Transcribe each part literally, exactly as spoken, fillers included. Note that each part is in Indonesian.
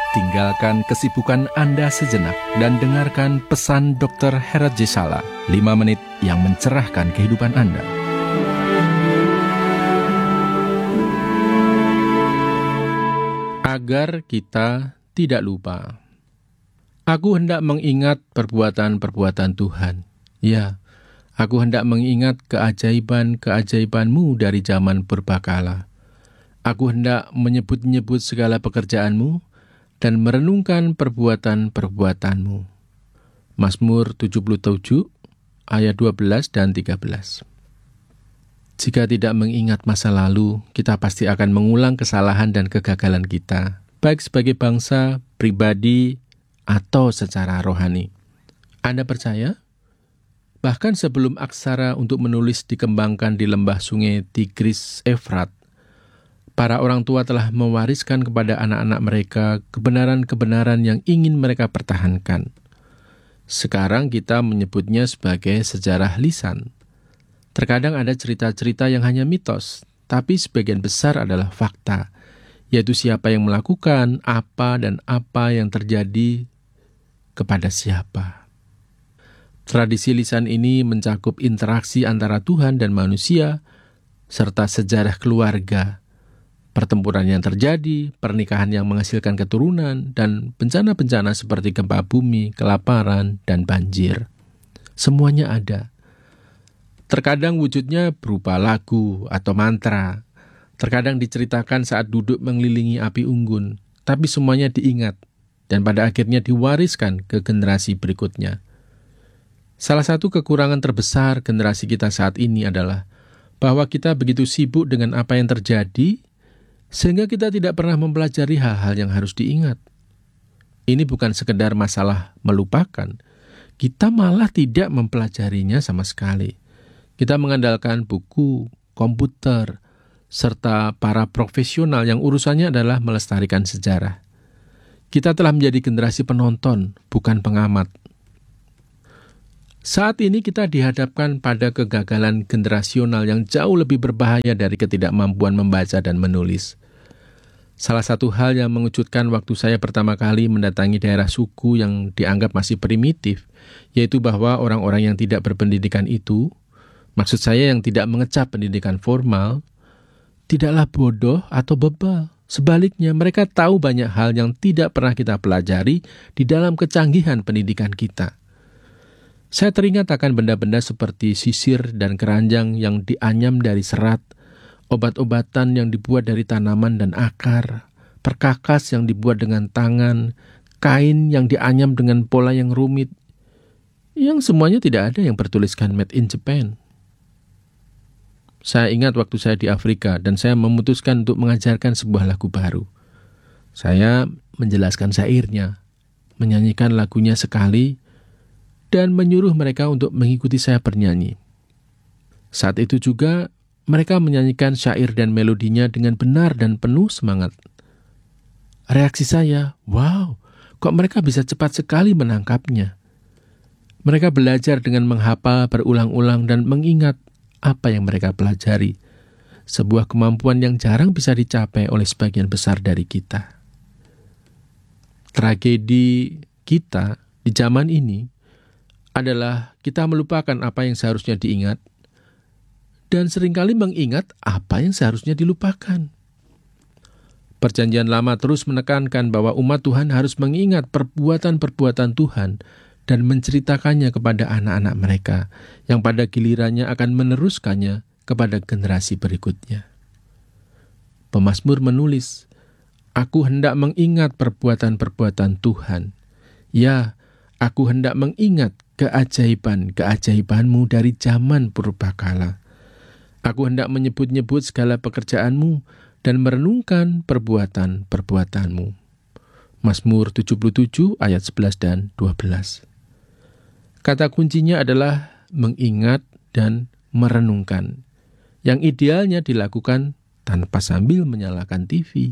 Tinggalkan kesibukan Anda sejenak dan dengarkan pesan dokter Herat Jesala, lima menit yang mencerahkan kehidupan Anda. Agar kita tidak lupa. Aku hendak mengingat perbuatan-perbuatan Tuhan. Ya, aku hendak mengingat keajaiban-keajaiban-Mu dari zaman purbakala. Aku hendak menyebut-nyebut segala pekerjaan-Mu dan merenungkan perbuatan-perbuatan-Mu. Mazmur tujuh puluh tujuh ayat dua belas dan tiga belas. Jika tidak mengingat masa lalu, kita pasti akan mengulang kesalahan dan kegagalan kita, baik sebagai bangsa, pribadi, atau secara rohani. Anda percaya? Bahkan sebelum aksara untuk menulis dikembangkan di lembah sungai Tigris Efrat, para orang tua telah mewariskan kepada anak-anak mereka kebenaran-kebenaran yang ingin mereka pertahankan. Sekarang kita menyebutnya sebagai sejarah lisan. Terkadang ada cerita-cerita yang hanya mitos, tapi sebagian besar adalah fakta, yaitu siapa yang melakukan, apa dan apa yang terjadi kepada siapa. Tradisi lisan ini mencakup interaksi antara Tuhan dan manusia, serta sejarah keluarga, pertempuran yang terjadi, pernikahan yang menghasilkan keturunan, dan bencana-bencana seperti gempa bumi, kelaparan, dan banjir. Semuanya ada. Terkadang wujudnya berupa lagu atau mantra. Terkadang diceritakan saat duduk mengelilingi api unggun, tapi semuanya diingat dan pada akhirnya diwariskan ke generasi berikutnya. Salah satu kekurangan terbesar generasi kita saat ini adalah bahwa kita begitu sibuk dengan apa yang terjadi, sehingga kita tidak pernah mempelajari hal-hal yang harus diingat. Ini bukan sekedar masalah melupakan, kita malah tidak mempelajarinya sama sekali. Kita mengandalkan buku, komputer, serta para profesional yang urusannya adalah melestarikan sejarah. Kita telah menjadi generasi penonton, bukan pengamat. Saat ini kita dihadapkan pada kegagalan generasional yang jauh lebih berbahaya dari ketidakmampuan membaca dan menulis. Salah satu hal yang mengejutkan waktu saya pertama kali mendatangi daerah suku yang dianggap masih primitif, yaitu bahwa orang-orang yang tidak berpendidikan itu, maksud saya yang tidak mengecap pendidikan formal, tidaklah bodoh atau bebal. Sebaliknya, mereka tahu banyak hal yang tidak pernah kita pelajari di dalam kecanggihan pendidikan kita. Saya teringat akan benda-benda seperti sisir dan keranjang yang dianyam dari serat, obat-obatan yang dibuat dari tanaman dan akar, perkakas yang dibuat dengan tangan, kain yang dianyam dengan pola yang rumit, yang semuanya tidak ada yang bertuliskan Made in Japan. Saya ingat waktu saya di Afrika dan saya memutuskan untuk mengajarkan sebuah lagu baru. Saya menjelaskan syairnya, menyanyikan lagunya sekali, dan menyuruh mereka untuk mengikuti saya bernyanyi. Saat itu juga, mereka menyanyikan syair dan melodinya dengan benar dan penuh semangat. Reaksi saya, wow, kok mereka bisa cepat sekali menangkapnya. Mereka belajar dengan menghafal berulang-ulang dan mengingat apa yang mereka pelajari, sebuah kemampuan yang jarang bisa dicapai oleh sebagian besar dari kita. Tragedi kita di zaman ini adalah kita melupakan apa yang seharusnya diingat dan seringkali mengingat apa yang seharusnya dilupakan. Perjanjian Lama terus menekankan bahwa umat Tuhan harus mengingat perbuatan-perbuatan Tuhan dan menceritakannya kepada anak-anak mereka, yang pada gilirannya akan meneruskannya kepada generasi berikutnya. Pemazmur menulis, "Aku hendak mengingat perbuatan-perbuatan Tuhan. Ya, aku hendak mengingat keajaiban-keajaiban-Mu dari zaman purbakala. Aku hendak menyebut-nyebut segala pekerjaan-Mu dan merenungkan perbuatan-perbuatan-Mu." Mazmur tujuh puluh tujuh ayat sebelas dan dua belas. Kata kuncinya adalah mengingat dan merenungkan, yang idealnya dilakukan tanpa sambil menyalakan T V.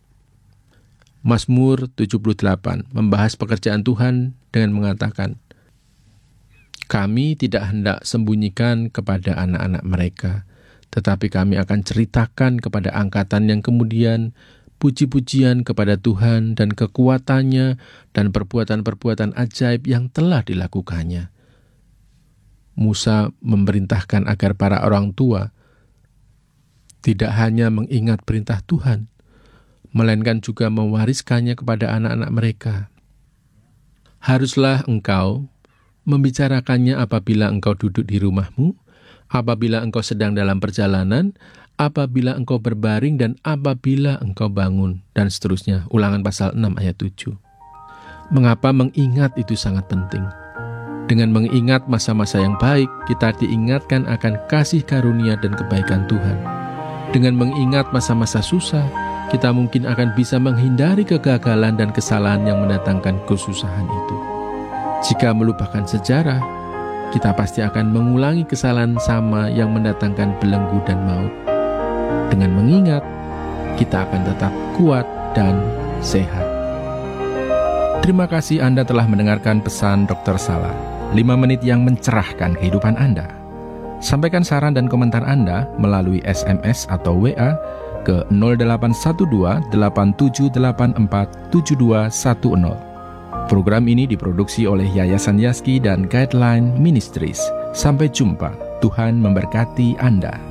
Mazmur tujuh puluh delapan membahas pekerjaan Tuhan dengan mengatakan, "Kami tidak hendak sembunyikan kepada anak-anak mereka, tetapi kami akan ceritakan kepada angkatan yang kemudian puji-pujian kepada Tuhan dan kekuatannya dan perbuatan-perbuatan ajaib yang telah dilakukannya. Musa memerintahkan agar para orang tua tidak hanya mengingat perintah Tuhan, melainkan juga mewariskannya kepada anak-anak mereka. Haruslah engkau membicarakannya apabila engkau duduk di rumahmu, apabila engkau sedang dalam perjalanan, apabila engkau berbaring, dan apabila engkau bangun, dan seterusnya. Ulangan pasal enam ayat tujuh. Mengapa mengingat itu sangat penting? Dengan mengingat masa-masa yang baik, kita diingatkan akan kasih karunia dan kebaikan Tuhan. Dengan mengingat masa-masa susah, kita mungkin akan bisa menghindari kegagalan dan kesalahan yang mendatangkan kesusahan itu. Jika melupakan sejarah, kita pasti akan mengulangi kesalahan sama yang mendatangkan belenggu dan maut. Dengan mengingat, kita akan tetap kuat dan sehat. Terima kasih Anda telah mendengarkan pesan dokter Salah, lima menit yang mencerahkan kehidupan Anda. Sampaikan saran dan komentar Anda melalui S M S atau W A ke nol delapan satu dua delapan tujuh delapan empat tujuh dua satu nol. Program ini diproduksi oleh Yayasan Yaski dan Guideline Ministries. Sampai jumpa. Tuhan memberkati Anda.